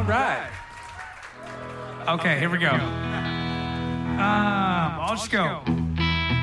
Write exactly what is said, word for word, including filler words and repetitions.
right. Okay, here we go. Um, I'll just go.